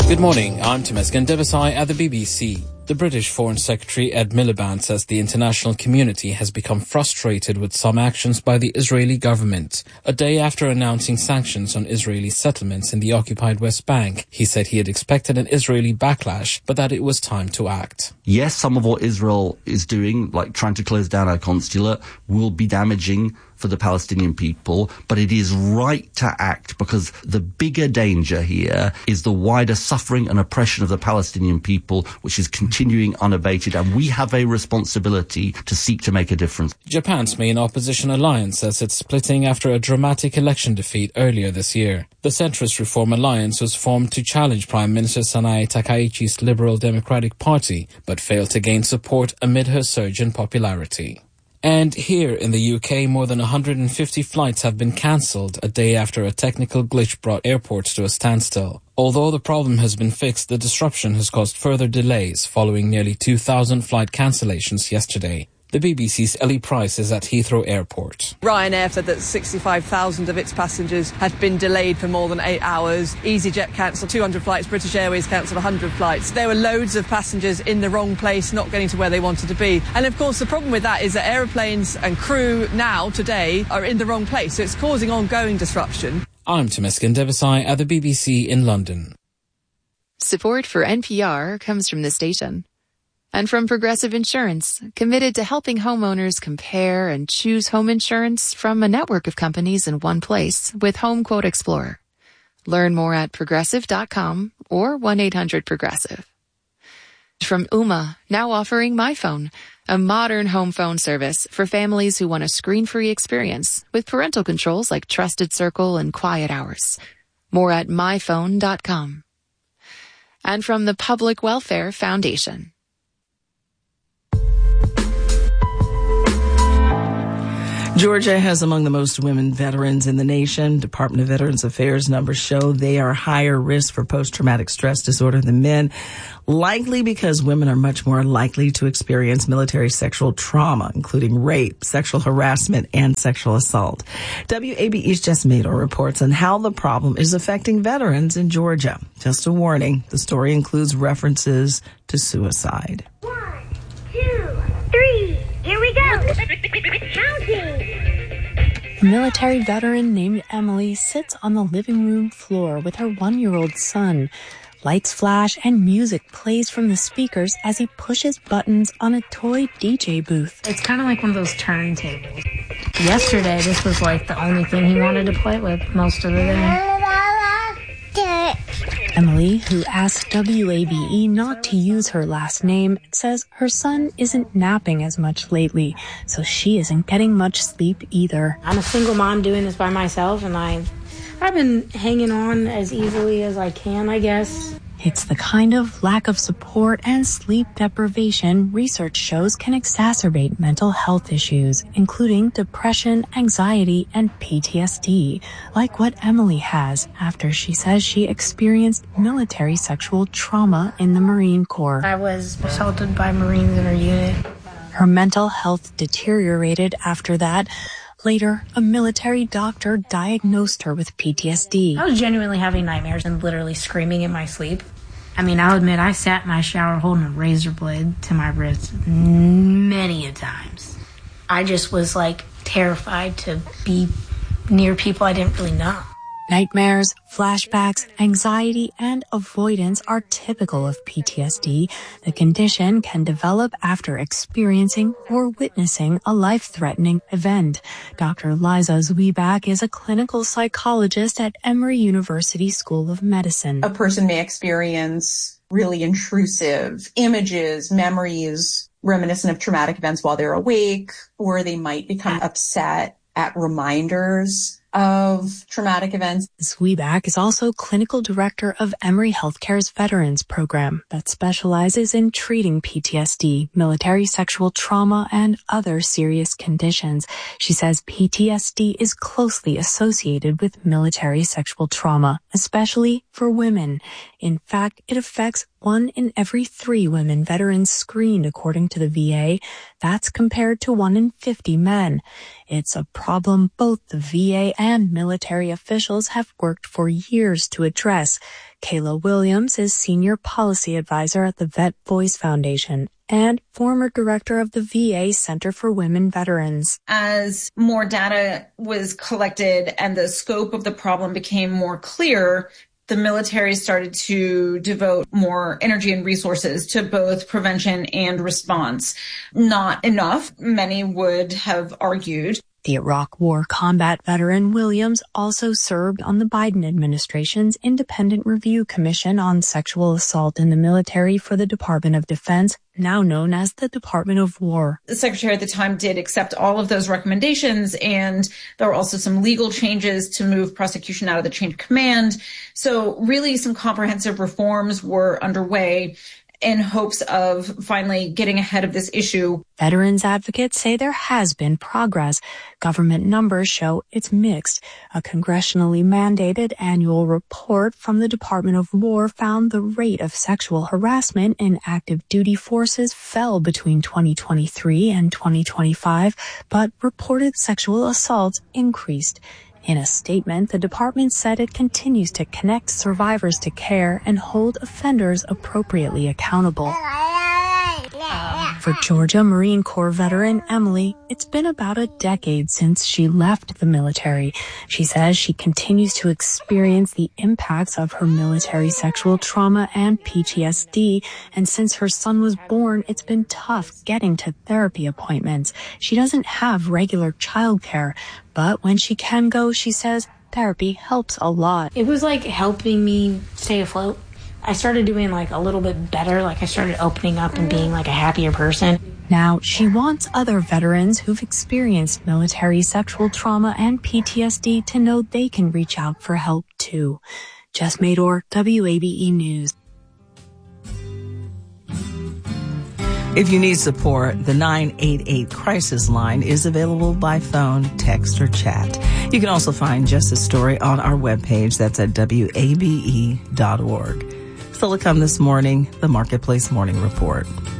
Good morning, I'm Temesgen Devasai at the BBC. The British Foreign Secretary Ed Miliband says the international community has become frustrated with some actions by the Israeli government. A day after announcing sanctions on Israeli settlements in the occupied West Bank, he said he had expected an Israeli backlash, but that it was time to act. Yes, some of what Israel is doing, like trying to close down our consulate, will be damaging for the Palestinian people, but it is right to act because the bigger danger here is the wider suffering and oppression of the Palestinian people, which is continuing unabated, and we have a responsibility to seek to make a difference. Japan's main opposition alliance says it's splitting after a dramatic election defeat earlier this year. The Centrist Reform Alliance was formed to challenge Prime Minister Sanae Takaichi's Liberal Democratic Party, but failed to gain support amid her surge in popularity. And here in the UK, more than 150 flights have been cancelled a day after a technical glitch brought airports to a standstill. Although the problem has been fixed, the disruption has caused further delays following nearly 2,000 flight cancellations yesterday. The BBC's Ellie Price is at Heathrow Airport. Ryanair said that 65,000 of its passengers had been delayed for more than 8 hours. EasyJet cancelled 200 flights. British Airways cancelled 100 flights. There were loads of passengers in the wrong place, not getting to where they wanted to be. And of course, the problem with that is that aeroplanes and crew now, today, are in the wrong place. So it's causing ongoing disruption. I'm Temesgen Devasai at the BBC in London. Support for NPR comes from the station. And from Progressive Insurance, committed to helping homeowners compare and choose home insurance from a network of companies in one place with Home Quote Explorer. Learn more at progressive.com or 1-800-PROGRESSIVE. From Ooma, now offering MyPhone, a modern home phone service for families who want a screen-free experience with parental controls like Trusted Circle and Quiet Hours. More at myphone.com. And from the Public Welfare Foundation. Georgia has among the most women veterans in the nation. Department of Veterans Affairs numbers show they are higher risk for post-traumatic stress disorder than men, likely because women are much more likely to experience military sexual trauma, including rape, sexual harassment, and sexual assault. WABE's Jess Mador reports on how the problem is affecting veterans in Georgia. Just a warning, the story includes references to suicide. 1, 2, 3, here we go. Counting. A military veteran named Emily sits on the living room floor with her 1-year-old son. Lights flash and music plays from the speakers as he pushes buttons on a toy DJ booth. It's kind of like one of those turntables. Yesterday, this was like the only thing he wanted to play with most of the day. Emily, who asked WABE not to use her last name, says her son isn't napping as much lately, so she isn't getting much sleep either. I'm a single mom doing this by myself, and I've been hanging on as easily as I can, I guess. It's the kind of lack of support and sleep deprivation research shows can exacerbate mental health issues, including depression, anxiety, and PTSD, like what Emily has after she says she experienced military sexual trauma in the Marine Corps. I was assaulted by Marines in her unit. Her mental health deteriorated after that. Later, a military doctor diagnosed her with PTSD. I was genuinely having nightmares and literally screaming in my sleep. I mean, I'll admit I sat in my shower holding a razor blade to my wrist many a times. I just was like terrified to be near people I didn't really know. Nightmares, flashbacks, anxiety, and avoidance are typical of PTSD. The condition can develop after experiencing or witnessing a life-threatening event. Dr. Liza Zwiebach is a clinical psychologist at Emory University School of Medicine. A person may experience really intrusive images, memories, reminiscent of traumatic events while they're awake, or they might become upset at reminders of traumatic events. Zwiebach is also clinical director of Emory Healthcare's Veterans Program that specializes in treating PTSD, military sexual trauma, and other serious conditions. She says PTSD is closely associated with military sexual trauma, especially for women. In fact, it affects 1 in every 3 women veterans screened, according to the VA. That's compared to 1 in 50 men. It's a problem both the VA and military officials have worked for years to address. Kayla Williams is Senior Policy Advisor at the Vet Voice Foundation and former director of the VA Center for Women Veterans. As more data was collected and the scope of the problem became more clear, the military started to devote more energy and resources to both prevention and response. Not enough, many would have argued. The Iraq War combat veteran Williams also served on the Biden administration's Independent Review Commission on Sexual Assault in the Military for the Department of Defense, now known as the Department of War. The secretary at the time did accept all of those recommendations, and there were also some legal changes to move prosecution out of the chain of command. So really some comprehensive reforms were underway in hopes of finally getting ahead of this issue. Veterans advocates say there has been progress. Government numbers show it's mixed. A congressionally mandated annual report from the Department of War found the rate of sexual harassment in active duty forces fell between 2023 and 2025, but reported sexual assaults increased. In a statement, the department said it continues to connect survivors to care and hold offenders appropriately accountable. For Georgia Marine Corps veteran Emily, it's been about a decade since she left the military. She says she continues to experience the impacts of her military sexual trauma and PTSD, and since her son was born, it's been tough getting to therapy appointments. She doesn't have regular childcare, but when she can go, she says therapy helps a lot. It was like helping me stay afloat. I started doing like a little bit better. Like I started opening up and being like a happier person. Now, she wants other veterans who've experienced military sexual trauma and PTSD to know they can reach out for help too. Jess Mador, WABE News. If you need support, the 988 crisis line is available by phone, text, or chat. You can also find Jess's story on our webpage. That's at WABE.org. Still to come this morning, the Marketplace Morning Report.